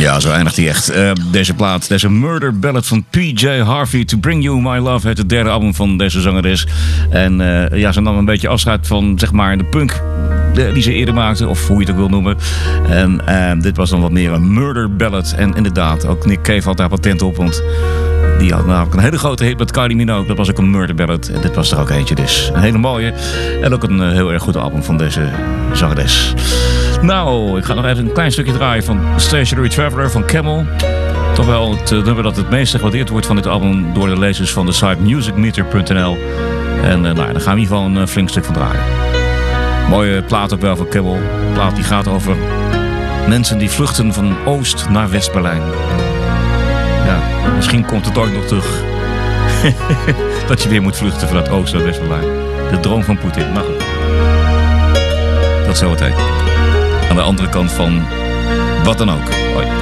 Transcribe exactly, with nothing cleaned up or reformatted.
Ja, zo eindigt hij echt. Uh, deze plaat, deze Murder Ballad van P J Harvey, To Bring You My Love, het derde album van deze zangeres. En uh, ja, ze nam een beetje afscheid van, zeg maar, de punk die ze eerder maakte, of hoe je het ook wil noemen. En uh, dit was dan wat meer een Murder Ballad. En inderdaad, ook Nick Cave had daar patent op, want die had namelijk een hele grote hit met Kylie Minogue. Dat was ook een Murder Ballad. En dit was er ook eentje dus. Een hele mooie. En ook een uh, heel erg goed album van deze zangeres. Nou, ik ga nog even een klein stukje draaien van Stationary Traveler van Camel. Toch wel het uh, nummer dat het meest gewaardeerd wordt van dit album door de lezers van de site music meter punt n l. En uh, nou, daar gaan we in ieder geval een uh, flink stuk van draaien. Mooie plaat ook wel van Camel. Een plaat die gaat over mensen die vluchten van Oost naar West-Berlijn. Ja, misschien komt het ooit nog terug. Dat je weer moet vluchten vanuit Oost naar West-Berlijn. De droom van Poetin. Maar goed. Dat zo meteen. Aan de andere kant van wat dan ook. Hoi.